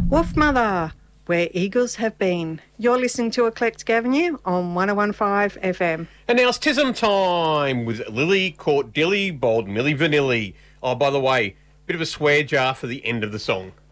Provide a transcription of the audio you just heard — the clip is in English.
Wolf Mother, where eagles have been. You're listening to Eclectic Avenue on 101.5 FM. And now it's Tism time with Lily Court Dilly, Bold Milli Vanilli. Oh, by the way, bit of a swear jar for the end of the song.